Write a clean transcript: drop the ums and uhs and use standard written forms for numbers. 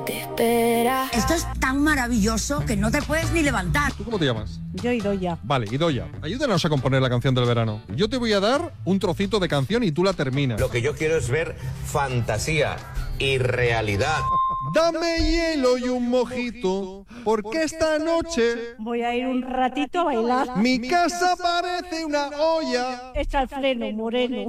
Te espera. Esto es tan maravilloso que no te puedes ni levantar. ¿Tú cómo te llamas? Yo Idoia. Vale, Idoia, ayúdanos a componer la canción del verano. Yo te voy a dar un trocito de canción y tú la terminas. Lo que yo quiero es ver fantasía y realidad. Dame hielo y un mojito, porque esta noche Voy a ir un ratito a bailar. mi casa parece una olla. Echa el freno, moreno.